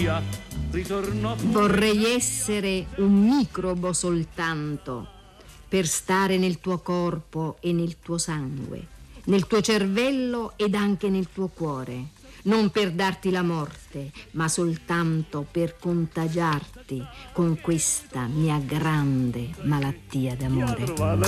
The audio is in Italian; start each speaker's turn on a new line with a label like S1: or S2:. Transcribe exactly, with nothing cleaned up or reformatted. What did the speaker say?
S1: via, ritornò.
S2: Vorrei essere un microbo soltanto per stare nel tuo corpo e nel tuo sangue, nel tuo cervello ed anche nel tuo cuore. Non per darti la morte, ma soltanto per contagiarti con questa mia grande malattia d'amore.